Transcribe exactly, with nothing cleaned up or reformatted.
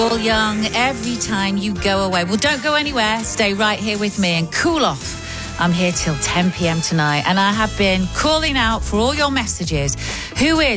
Paul Young, every time you go away. Well, don't go anywhere. Stay right here with me and cool off. I'm here till ten p.m. tonight, and I have been calling out for all your messages. Who is